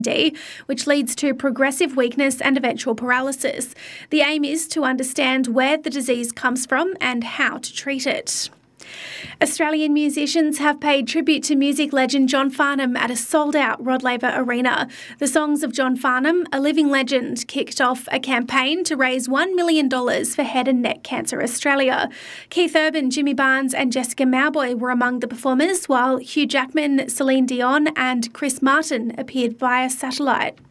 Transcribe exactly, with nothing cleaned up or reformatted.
D, which leads to progressive weakness and eventual paralysis. The aim is to understand where the disease comes from and how to treat it. Australian musicians have paid tribute to music legend John Farnham at a sold-out Rod Laver Arena. The Songs of John Farnham, a living legend, kicked off a campaign to raise one million dollars for Head and Neck Cancer Australia. Keith Urban, Jimmy Barnes and Jessica Mauboy were among the performers, while Hugh Jackman, Celine Dion and Chris Martin appeared via satellite.